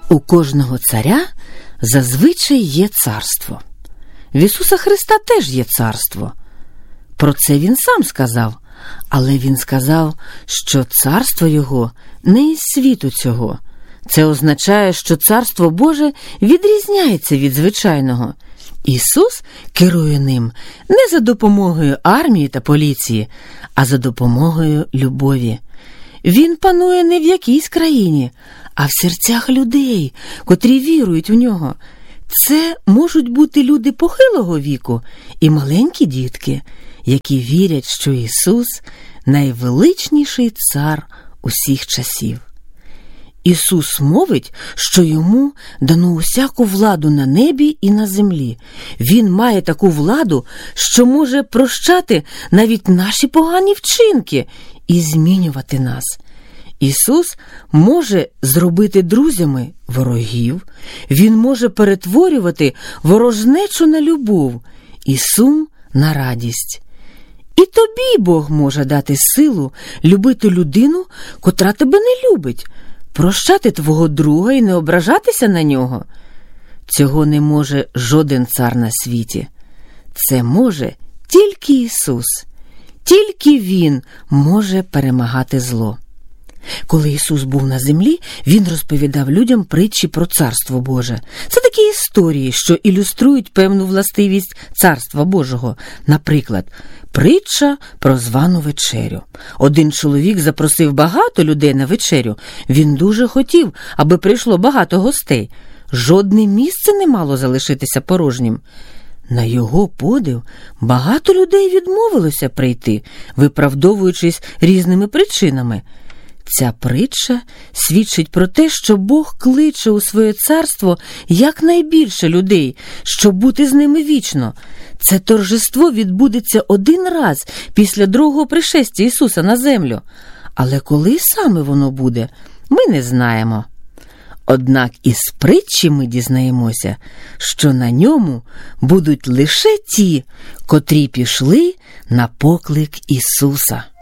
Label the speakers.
Speaker 1: У кожного царя зазвичай є царство. В Ісуса Христа теж є царство. Про це Він сам сказав, але Він сказав, що царство Його не із світу цього. Це означає, що царство Боже відрізняється від звичайного. Ісус керує ним не за допомогою армії та поліції, а за допомогою любові. Він панує не в якійсь країні, а в серцях людей, котрі вірують в нього. Це можуть бути люди похилого віку і маленькі дітки, які вірять, що Ісус – найвеличніший цар усіх часів. Ісус мовить, що Йому дано усяку владу на небі і на землі. Він має таку владу, що може прощати навіть наші погані вчинки і змінювати нас. Ісус може зробити друзями ворогів, Він може перетворювати ворожнечу на любов і сум на радість. І тобі Бог може дати силу любити людину, котра тебе не любить, прощати твого друга і не ображатися на нього. Цього не може жоден цар на світі. Це може тільки Ісус. Тільки Він може перемагати зло. Коли Ісус був на землі, Він розповідав людям притчі про Царство Боже. Це такі історії, що ілюструють певну властивість Царства Божого. Наприклад, притча про звану вечерю. Один чоловік запросив багато людей на вечерю. Він дуже хотів, аби прийшло багато гостей. Жодне місце не мало залишитися порожнім. На його подив, багато людей відмовилося прийти, виправдовуючись різними причинами. Ця притча свідчить про те, що Бог кличе у своє царство якнайбільше людей, щоб бути з ними вічно. Це торжество відбудеться один раз після другого пришестя Ісуса на землю. Але коли саме воно буде, ми не знаємо. Однак із притчі ми дізнаємося, що на ньому будуть лише ті, котрі пішли на поклик Ісуса.